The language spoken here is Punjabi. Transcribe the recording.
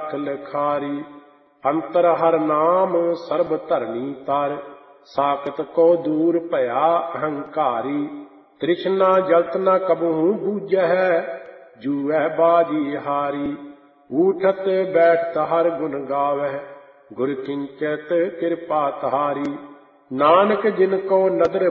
ਲਖ ਲਖਾਰੀ। ਅੰਤਰ ਹਰ ਨਾਮ ਸਰਬ ਧਰਨੀ ਤਰ, ਸਾਕਤ ਕੋ ਦੂਰ ਭਇਆ ਅਹੰਕਾਰੀ। ਤ੍ਰਿਸ਼ਨਾ ਜਲਤ ਨ ਕਬਹੂ ਬੂਝੈ, ਜੂਐ ਬਾਜੀ ਹਾਰੀ। ਊਠਤ ਬੈਠਤ ਹਰ ਗੁਣ ਗਾਵਹਿ, ਗੁਰ ਕਿੰਚਤ ਕਿਰਪਾ ਤਹਾਰੀ। ਨਾਨਕ ਜਿਨ ਕੋ ਨਦਰ